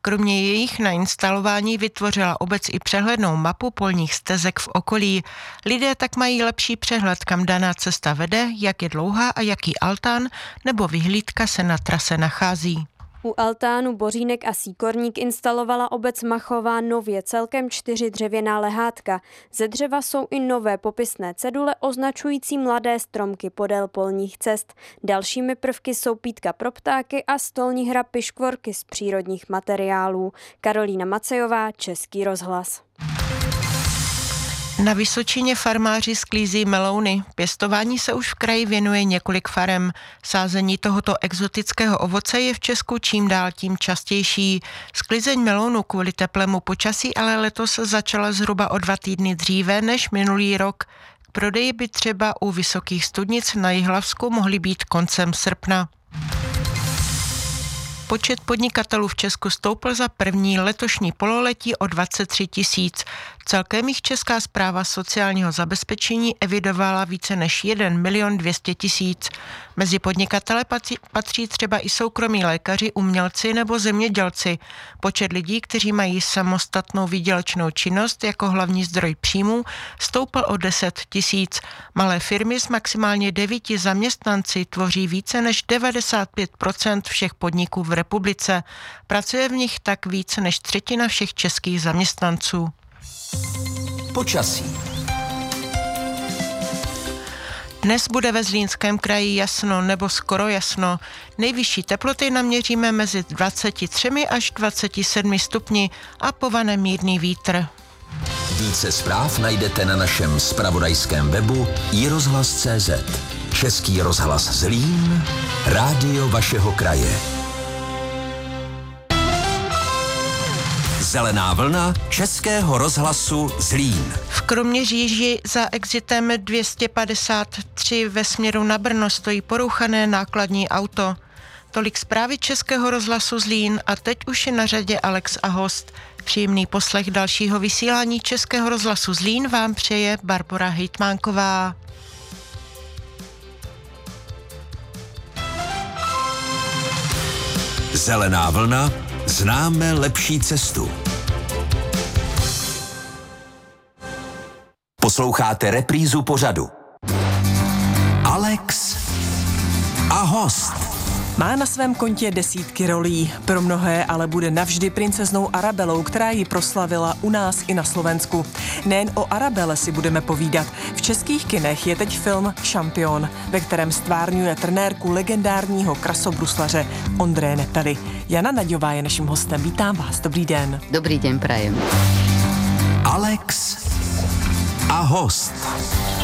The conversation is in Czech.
Kromě jejich nainstalování vytvořila obec i přehlednou mapu polních stezek v okolí. Lidé tak mají lepší přehled, kam daná cesta vede, jak je dlouhá a jaký altán nebo vyhlídka se na trase nachází. U altánu Bořínek a Síkorník instalovala obec Machová nově celkem 4 dřevěná lehátka. Ze dřeva jsou i nové popisné cedule označující mladé stromky podél polních cest. Dalšími prvky jsou pítka pro ptáky a stolní hra piškvorky z přírodních materiálů. Karolína Macejová, Český rozhlas. Na Vysočině farmáři sklízí melouny. Pěstování se už v kraji věnuje několik farem. Sázení tohoto exotického ovoce je v Česku čím dál tím častější. Sklizeň melounu kvůli teplému počasí ale letos začala zhruba o 2 týdny dříve než minulý rok. K prodeji by třeba u Vysokých Studnic na Jihlavsku mohly být koncem srpna. Počet podnikatelů v Česku stoupl za první letošní pololetí o 23 000. Celkem jich Česká správa sociálního zabezpečení evidovala více než 1 200 000. Mezi podnikatele patří třeba i soukromí lékaři, umělci nebo zemědělci. Počet lidí, kteří mají samostatnou výdělečnou činnost jako hlavní zdroj příjmů, stoupl o 10 000. Malé firmy s maximálně 9 zaměstnanci tvoří více než 95% všech podniků v republice. Pracuje v nich tak více než 1/3 všech českých zaměstnanců. Počasí. Dnes bude ve Zlínském kraji jasno nebo skoro jasno. Nejvyšší teploty naměříme mezi 23 až 27 stupni a povane mírný vítr. Více zpráv najdete na našem zpravodajském webu iRozhlas.cz. Český rozhlas Zlín, rádio vašeho kraje. Zelená vlna Českého rozhlasu Zlín. V Kroměříži za exitem 253 ve směru na Brno stojí porouchané nákladní auto. Tolik zprávy Českého rozhlasu Zlín a teď už je na řadě Alex a host. Příjemný poslech dalšího vysílání Českého rozhlasu Zlín vám přeje Barbora Hejtmánková. Zelená vlna, známe lepší cestu. Posloucháte reprízu pořadu. Alex a host. Má na svém kontě desítky rolí. Pro mnohé ale bude navždy princeznou Arabelou, která ji proslavila u nás i na Slovensku. Nejen o Arabele si budeme povídat. V českých kinech je teď film Šampion, ve kterém stvárňuje trenérku legendárního krasobruslaře Ondreje Nepely. Jana Naďová je naším hostem. Vítám vás. Dobrý den. Dobrý den, prajem. Alex a host.